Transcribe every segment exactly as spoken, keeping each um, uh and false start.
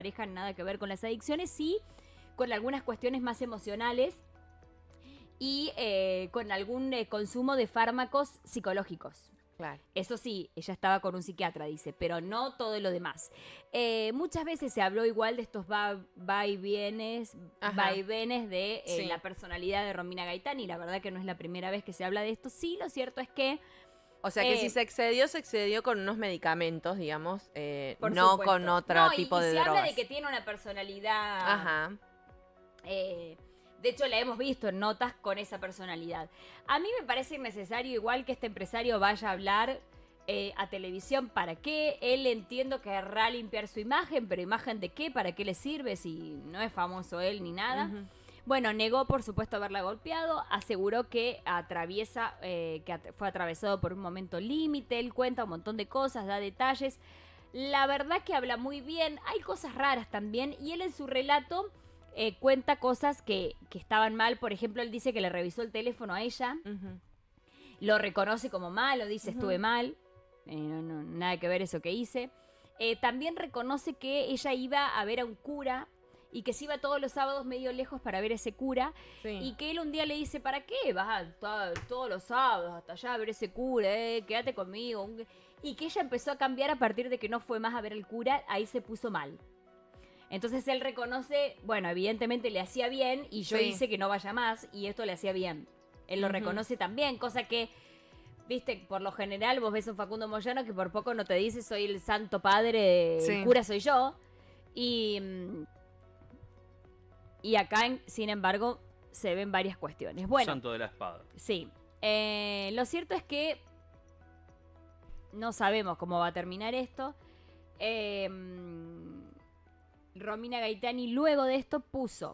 manejan nada que ver con las adicciones, sí con algunas cuestiones más emocionales y eh, con algún eh, consumo de fármacos psicológicos. Claro. Eso sí, ella estaba con un psiquiatra, dice, pero no todo lo demás. Eh, muchas veces se habló igual de estos va, va y vienes, va y vienes de eh, sí. la personalidad de Romina Gaetani. La verdad que no es la primera vez que se habla de esto. Sí, lo cierto es que... O sea que eh, si se excedió, se excedió con unos medicamentos, digamos, eh, por no supuesto. con otro no, tipo y, y de se drogas. habla de que tiene una personalidad... Ajá. Eh, de hecho, la hemos visto en notas con esa personalidad. A mí me parece innecesario igual que este empresario vaya a hablar eh, a televisión. ¿Para qué? Él entiendo que querrá limpiar su imagen, pero ¿imagen de qué? ¿Para qué le sirve si no es famoso él ni nada? Uh-huh. Bueno, negó por supuesto haberla golpeado, aseguró que atraviesa, eh, que at- fue atravesado por un momento límite, él cuenta un montón de cosas, da detalles. La verdad que habla muy bien, hay cosas raras también, y él en su relato... Eh, cuenta cosas que, que estaban mal. Por ejemplo, él dice que le revisó el teléfono a ella. Uh-huh. Lo reconoce como malo, dice uh-huh. estuve mal. Eh, no, no, nada que ver eso que hice. Eh, también reconoce que ella iba a ver a un cura y que se iba todos los sábados medio lejos para ver a ese cura. Sí. Y que él un día le dice, ¿para qué vas a, to- todos los sábados hasta allá a ver ese cura? Eh? Quédate conmigo. Y que ella empezó a cambiar a partir de que no fue más a ver al cura. Ahí se puso mal. Entonces él reconoce, bueno, evidentemente le hacía bien y yo sí. hice que no vaya más y esto le hacía bien. Él lo uh-huh. reconoce también, cosa que, viste, por lo general vos ves a un Facundo Moyano que por poco no te dice soy el santo padre, sí. el cura soy yo. Y, y acá, sin embargo, se ven varias cuestiones. Bueno, santo de la espada. Sí. Eh, lo cierto es que no sabemos cómo va a terminar esto. Eh... Romina Gaetani luego de esto puso: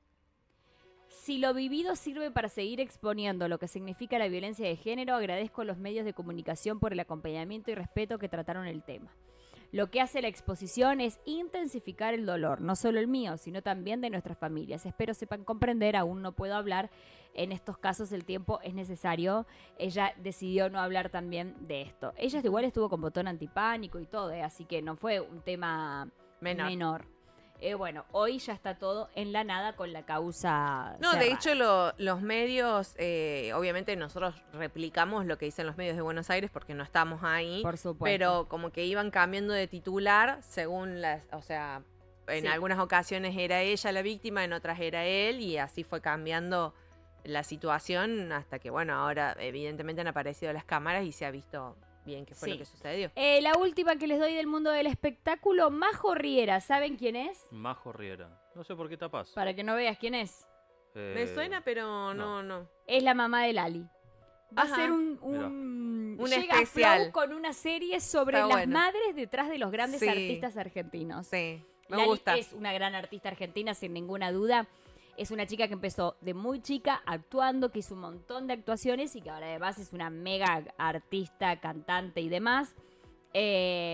si lo vivido sirve para seguir exponiendo lo que significa la violencia de género, agradezco a los medios de comunicación por el acompañamiento y respeto que trataron el tema. Lo que hace la exposición es intensificar el dolor, no solo el mío, sino también de nuestras familias. Espero sepan comprender, aún no puedo hablar. En estos casos el tiempo es necesario. Ella decidió no hablar también de esto. Ella igual estuvo con botón antipánico y todo, ¿eh? Así que no fue un tema menor. menor. Eh, bueno, hoy ya está todo en la nada con la causa No, cerrada. De hecho lo, los medios, eh, obviamente nosotros replicamos lo que dicen los medios de Buenos Aires porque no estamos ahí. Por supuesto. Pero como que iban cambiando de titular según las, o sea, en sí. algunas ocasiones era ella la víctima, en otras era él y así fue cambiando la situación hasta que, bueno, ahora evidentemente han aparecido las cámaras y se ha visto... bien, ¿qué fue sí. lo que sucedió? Eh, la última que les doy del mundo del espectáculo, Majo Riera. ¿Saben quién es? Majo Riera. No sé por qué tapas. Para que no veas quién es. Eh, Me suena, pero no, no. no. Es la mamá de Lali. Va Ajá. a ser un... un, un llega especial. Flow con una serie sobre Está las bueno. madres detrás de los grandes sí. artistas argentinos. Sí, me Lali gusta. es una gran artista argentina, sin ninguna duda. Es una chica que empezó de muy chica actuando, que hizo un montón de actuaciones y que ahora además es una mega artista, cantante y demás. Eh,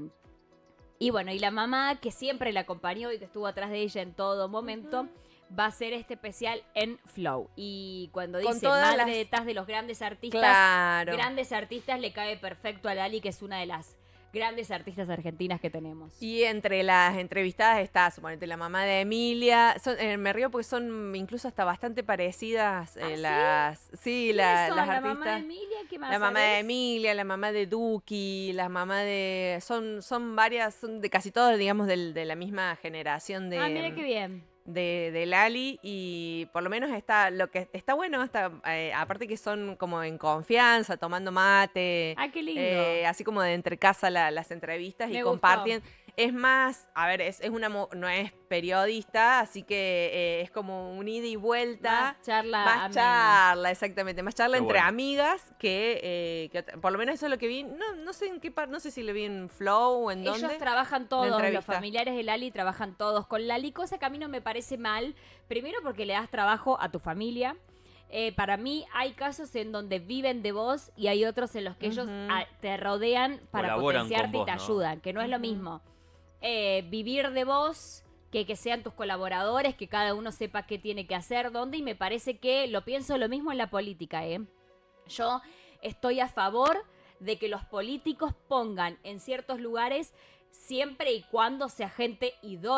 y bueno, y la mamá que siempre la acompañó y que estuvo atrás de ella en todo momento, uh-huh. va a ser este especial en Flow. Y cuando Con dice madre las... detrás de los grandes artistas, claro. grandes artistas le cae perfecto a Lali, que es una de las grandes artistas argentinas que tenemos. Y entre las entrevistadas está, suponete, la mamá de Emilia. Son, eh, me río porque son incluso hasta bastante parecidas eh, ¿Ah, las, sí? sí, la, son? las ¿La artistas. mamá de Emilia? ¿Qué más La mamá sabes? de Emilia, la mamá de Duki, la mamá de, son, son varias, son de casi todos, digamos, del, de la misma generación de. Ah, mira qué bien. De, de Lali y por lo menos está lo que está bueno está eh, aparte que son como en confianza tomando mate, ah qué lindo, eh, así como de entre casa la, las entrevistas Me y gustó. compartiendo. Es más, a ver, es, es una no es periodista, así que eh, es como un ida y vuelta. Más charla. Más amena. charla, exactamente. Más charla Qué entre bueno. amigas que, eh, que por lo menos eso es lo que vi. No, no sé en qué parte, no sé si lo vi en Flow o en Ellos dónde. trabajan todos, Una los entrevista. familiares de Lali trabajan todos con Lali, cosa que a mí no me parece mal. Primero porque le das trabajo a tu familia. Eh, para mí hay casos en donde viven de vos y hay otros en los que ellos Ujú. a- te rodean para Colaboran potenciarte con y te vos, ¿no? ayudan, que no es lo Ujú. mismo eh, vivir de vos que que sean tus colaboradores, que cada uno sepa qué tiene que hacer, dónde, y me parece que lo pienso lo mismo en la política, ¿eh? Yo estoy a favor de que los políticos pongan en ciertos lugares siempre y cuando sea gente idónea